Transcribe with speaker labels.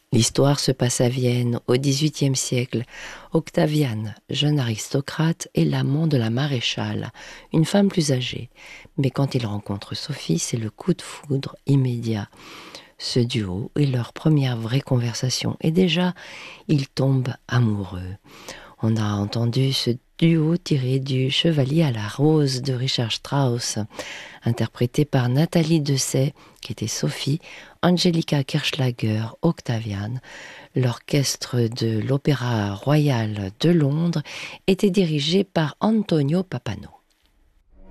Speaker 1: L'histoire se passe à Vienne au XVIIIe siècle. Octavian, jeune aristocrate, est l'amant de la maréchale, une femme plus âgée. Mais quand il rencontre Sophie, c'est le coup de foudre immédiat. Ce duo est leur première vraie conversation et déjà, ils tombent amoureux. On a entendu ce duo tiré du Chevalier à la rose de Richard Strauss, interprété par Nathalie Dessay, qui était Sophie, Angelica Kirchschlager, Octavian. L'orchestre de l'Opéra Royal de Londres était dirigé par Antonio Papano.